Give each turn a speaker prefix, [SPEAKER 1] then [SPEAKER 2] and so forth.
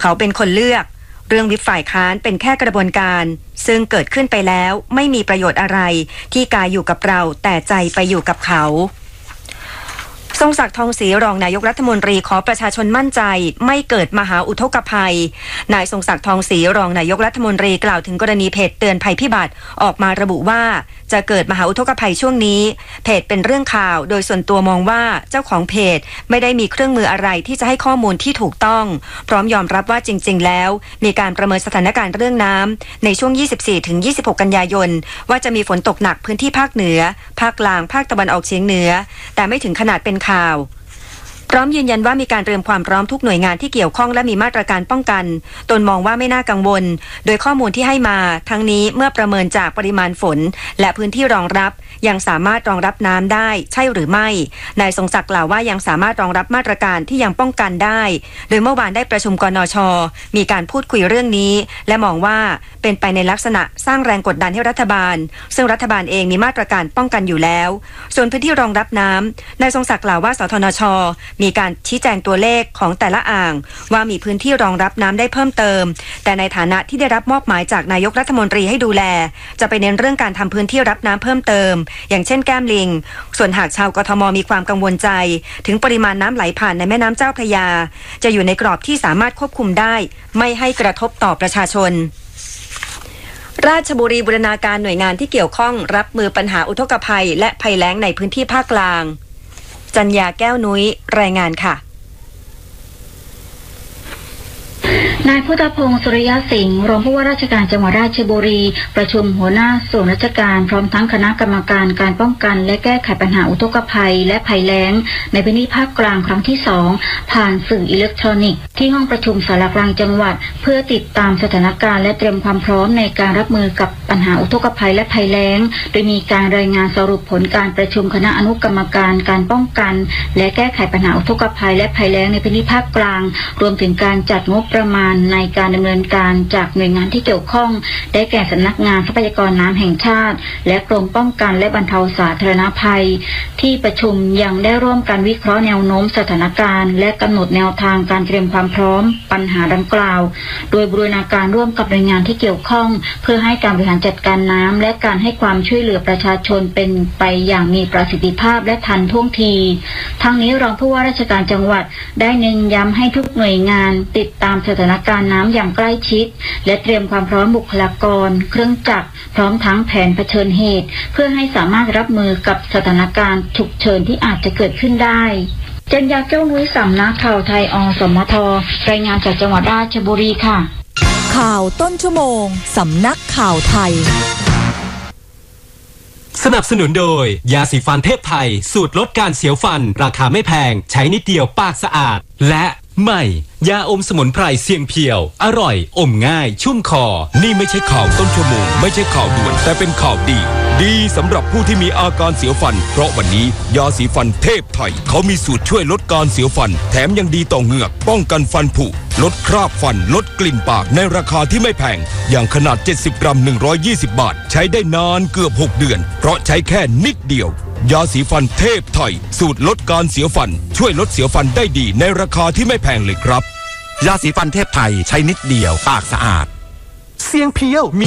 [SPEAKER 1] เขาเป็นคนเลือกเรื่องวิปฝ่ายค้านเป็นแค่กระบวนการซึ่งเกิดขึ้นไปแล้วไม่มีประโยชน์อะไรที่กายอยู่กับเราแต่ใจไปอยู่กับเขาทรงศักดิ์ทองศรีรองนายกรัฐมนตรีขอประชาชนมั่นใจไม่เกิดมหาอุทกภัยนายทรงศักดิ์ทองศรีรองนายกรัฐมนตรีกล่าวถึงกรณีเพจเตือนภัยพิบัติออกมาระบุว่าจะเกิดมหาอุทกภัยช่วงนี้เพจเป็นเรื่องข่าวโดยส่วนตัวมองว่าเจ้าของเพจไม่ได้มีเครื่องมืออะไรที่จะให้ข้อมูลที่ถูกต้องพร้อมยอมรับว่าจริงๆแล้วมีการประเมินสถานการณ์เรื่องน้ำในช่วง 24-26 กันยายนว่าจะมีฝนตกหนักพื้นที่ภาคเหนือภาคกลางภาคตะวันออกเฉียงเหนือแต่ไม่ถึงขนาดเป็นข่าวพร้อมยืนยันว่ามีการเตรียมความพร้อมทุกหน่วยงานที่เกี่ยวข้องและมีมาตรการป้องกันตนมองว่าไม่น่ากังวลโดยข้อมูลที่ให้มาทั้งนี้เมื่อประเมินจากปริมาณฝนและพื้นที่รองรับยังสามารถรองรับน้ำได้ใช่หรือไม่นายทรงศักดิ์กล่าวว่ายังสามารถรองรับมาตรการที่ยังป้องกันได้โดยเมื่อวานได้ประชุมกนช.มีการพูดคุยเรื่องนี้และมองว่าเป็นไปในลักษณะสร้างแรงกดดันให้รัฐบาลซึ่งรัฐบาลเองมีมาตรการป้องกันอยู่แล้วส่วนพื้นที่รองรับน้ำนายทรงศักดิ์กล่าวว่าสทนช.มีการชี้แจงตัวเลขของแต่ละอ่างว่ามีพื้นที่รองรับน้ำได้เพิ่มเติมแต่ในฐานะที่ได้รับมอบหมายจากนายกรัฐมนตรีให้ดูแลจะไปเน้นเรื่องการทำพื้นที่รับน้ำเพิ่มเติมอย่างเช่นแก้มลิงส่วนหากชาวกทมมีความกังวลใจถึงปริมาณน้ำไหลผ่านในแม่น้ำเจ้าพระยาจะอยู่ในกรอบที่สามารถควบคุมได้ไม่ให้กระทบต่อประชาชนราชบุรีบูรณาการหน่วยงานที่เกี่ยวข้องรับมือปัญหาอุทกภัยและภัยแล้งในพื้นที่ภาคกลางจัญญาแก้วนุ้ยรายงานค่ะ
[SPEAKER 2] นายพุทธพงศ์สุริยสิงห์รองผู้ว่าราชการจังหวัดราชบุรีประชุมหัวหน้าส่วนราชการพร้อมทั้งคณะกรรมการการป้องกันและแก้ไขปัญหาอุทกภัยและภัยแล้งในพื้นที่ภาคกลางครั้งที่2ผ่านสื่ออิเล็กทรอนิกส์ที่ห้องประชุมสารกลางจังหวัดเพื่อติดตามสถานการณ์และเตรียมความพร้อมในการรับมือกับปัญหาอุทกภัยและภัยแล้งโดยมีการรายงานสรุปผลการประชุมคณะอนุกรรมการการป้องกันและแก้ไขปัญหาอุทกภัยและภัยแล้งในพื้นที่ภาคกลางรวมถึงการจัดงบประมาณในการดำเนินการจากหน่วยงานที่เกี่ยวข้องได้แก่สำนักงานทรัพยากรน้ำแห่งชาติและกรมป้องกันและบรรเทาสาธารณภัยที่ประชุมยังได้ร่วมกันวิเคราะห์แนวโน้มสถานการณ์และกำหนดแนวทางการเตรียมความพร้อมปัญหาดังกล่าวโดยบูรณาการร่วมกับหน่วยงานที่เกี่ยวข้องเพื่อให้การบริหารจัดการน้ำและการให้ความช่วยเหลือประชาชนเป็นไปอย่างมีประสิทธิภาพและทันท่วงทีทั้งนี้รองผู้ว่าราชการจังหวัดได้เน้นย้ำให้ทุกหน่วยงานติดตามสถานการณ์น้ำอย่างใกล้ชิดและเตรียมความพร้อมบุคลากรเครื่องจักรพร้อมทั้งแผนเผชิญเหตุเพื่อให้สามารถรับมือกับสถานการณ์ฉุกเฉินที่อาจจะเกิดขึ้นได้จัญญาแก้วนุ้ยสำนักข่าวไทยอสมทรายงานจากจังหวัดราชบุรีค่ะ
[SPEAKER 3] ข่าวต้นชั่วโมงสำนักข่าวไทย
[SPEAKER 4] สนับสนุนโดยยาสีฟันเทพไทยสูตรลดการเสียวฟันราคาไม่แพงใช้นิดเดียวปากสะอาดและใหม่ยาอมสมุนไพรเสียงเพียวอร่อยอมง่ายชุ่มคอ
[SPEAKER 5] นี่ไม่ใช่ข่าวต้นชั่วโมงไม่ใช่ข่าวด่วนแต่เป็นข่าวดีสำหรับผู้ที่มีอาการเสียวฟันเพราะวันนี้ยาสีฟันเทพไทยเขามีสูตรช่วยลดการเสียวฟันแถมยังดีต่อเหงือกป้องกันฟันผุลดคราบฟันลดกลิ่นปากในราคาที่ไม่แพงอย่างขนาด70กรัม120บาทใช้ได้นานเกือบ6เดือนเพราะใช้แค่นิดเดียวยาสีฟันเทพไทยสูตรลดการเสียวฟันช่วยลดเสียวฟันได้ดีในราคาที่ไม่แพงเลยครับยาสีฟันเทพไทยใช้นิดเดียวปากสะอาด
[SPEAKER 6] เสียงเพียว